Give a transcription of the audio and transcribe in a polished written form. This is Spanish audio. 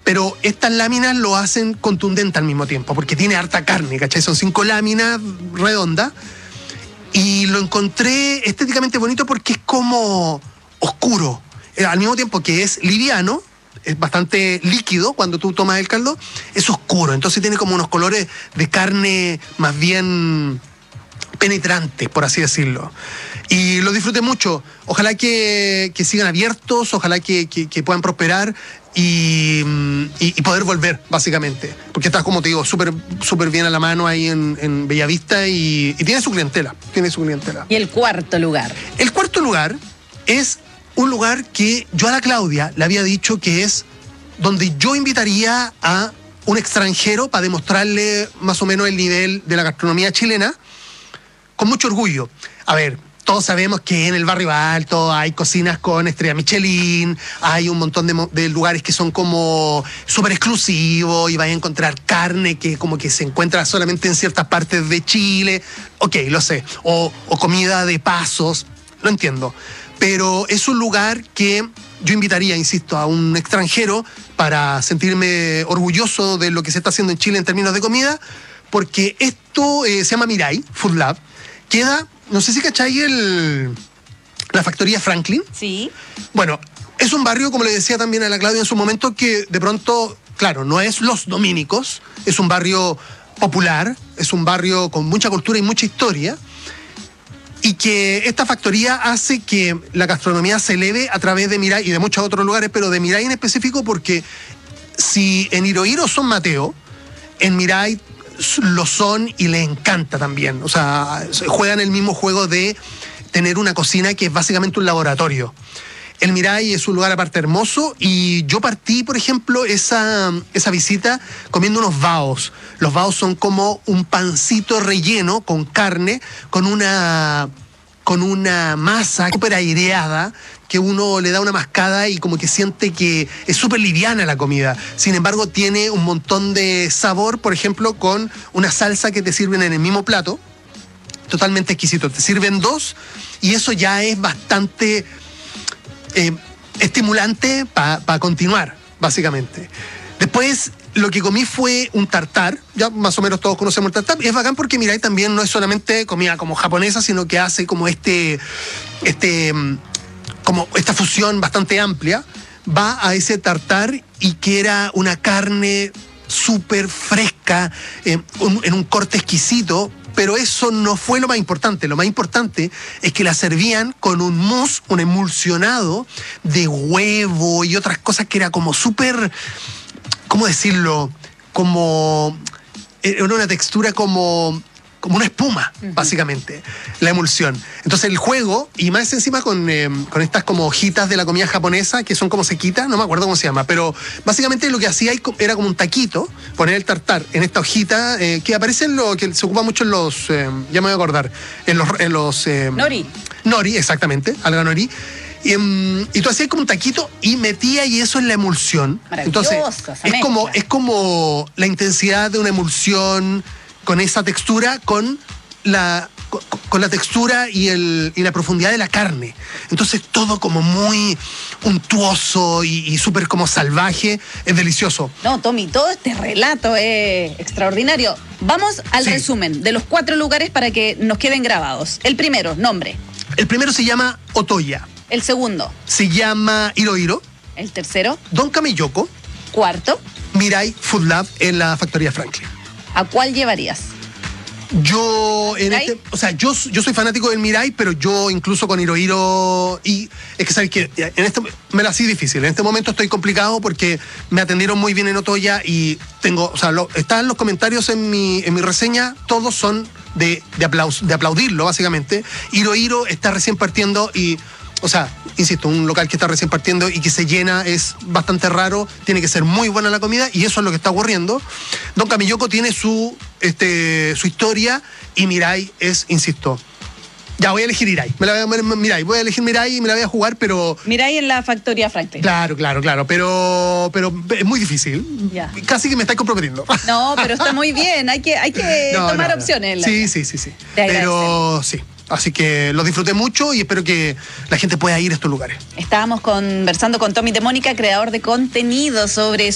Pero estas láminas lo hacen contundente al mismo tiempo, porque tiene harta carne, ¿cachai? Son 5 láminas redondas. Y lo encontré estéticamente bonito porque es como oscuro. Al mismo tiempo que es liviano, es bastante líquido cuando tú tomas el caldo, es oscuro. Entonces tiene como unos colores de carne más bien penetrantes, por así decirlo. Y lo disfruté mucho. Ojalá que sigan abiertos, ojalá que puedan prosperar y poder volver, básicamente. Porque está, como te digo, súper bien a la mano ahí en Bellavista y tiene su clientela. ¿Y el cuarto lugar? El cuarto lugar es un lugar que yo a la Claudia le había dicho que es donde yo invitaría a un extranjero para demostrarle más o menos el nivel de la gastronomía chilena con mucho orgullo. A ver, todos sabemos que en el Barrio Alto hay cocinas con estrella Michelin, hay un montón de lugares que son como súper exclusivos y vais a encontrar carne que como que se encuentra solamente en ciertas partes de Chile. Ok, lo sé. O comida de pasos, lo entiendo. Pero es un lugar que yo invitaría, insisto, a un extranjero para sentirme orgulloso de lo que se está haciendo en Chile en términos de comida, porque esto se llama Mirai Food Lab. Queda, no sé si cachai la factoría Franklin. Sí. Bueno, es un barrio, como le decía también a la Claudia en su momento, que de pronto, claro, no es Los Dominicos, es un barrio popular, es un barrio con mucha cultura y mucha historia, y que esta factoría hace que la gastronomía se eleve a través de Mirai y de muchos otros lugares, pero de Mirai en específico, porque si en Irohiro son Mateo, en Mirai lo son y les encanta también. O sea, juegan el mismo juego de tener una cocina que es básicamente un laboratorio. El Mirai es un lugar aparte hermoso y yo partí, por ejemplo, esa visita comiendo unos baos. Los baos son como un pancito relleno con carne, con una masa súper aireada, que uno le da una mascada y como que siente que es súper liviana la comida. Sin embargo, tiene un montón de sabor, por ejemplo, con una salsa que te sirven en el mismo plato. Totalmente exquisito. Te sirven 2 y eso ya es bastante estimulante para continuar, básicamente. Después, lo que comí fue un tartar. Ya más o menos todos conocemos el tartar. Y es bacán porque Mirai también no es solamente comida como japonesa, sino que hace como como esta fusión bastante amplia. Va a ese tartar y que era una carne súper fresca, en un corte exquisito. Pero eso no fue lo más importante. Lo más importante es que la servían con un mousse, un emulsionado de huevo y otras cosas que era como súper, ¿cómo decirlo? Como, era una textura como una espuma, básicamente, la emulsión. Entonces el juego, y más encima con estas como hojitas de la comida japonesa, que son como sequitas, no me acuerdo cómo se llama, pero básicamente lo que hacía era como un taquito, poner el tartar en esta hojita, que aparece en lo que se ocupa mucho en los, ya me voy a acordar, en los Nori. Nori, exactamente, alga nori. Y tú hacías como un taquito y metías y eso es la emulsión. Entonces es como la intensidad de una emulsión con esa textura, con la textura y la profundidad de la carne. Entonces todo como muy untuoso y súper como salvaje. Es delicioso. No, Tommy, todo este relato es extraordinario. Vamos al resumen de los 4 lugares para que nos queden grabados. El primero, nombre. El primero se llama Otoya. El segundo. Se llama Irohiro. El tercero. Don Kameyoko. Cuarto. Mirai Food Lab en la factoría Franklin. ¿A cuál llevarías? Yo soy fanático del Mirai, pero yo incluso con Irohiro, y es que sabes que me la hacía difícil. En este momento estoy complicado porque me atendieron muy bien en Otoya y están los comentarios en mi reseña, todos son de aplaudirlo, básicamente. Irohiro está recién partiendo y, o sea, insisto, un local que está recién partiendo y que se llena es bastante raro, tiene que ser muy buena la comida y eso es lo que está ocurriendo. Don Kameyoko tiene su historia y Mirai es, insisto, ya voy a elegir Mirai. Voy a elegir Mirai y me la voy a jugar, pero... Mirai en la factoría Franklin. Claro, pero es muy difícil. Ya. Casi que me estáis comprometiendo. No, pero está muy bien, hay que tomar opciones. Sí. Pero sí. Así que lo disfruté mucho y espero que la gente pueda ir a estos lugares. Estábamos conversando con Tommy de Mónica, creador de contenido sobre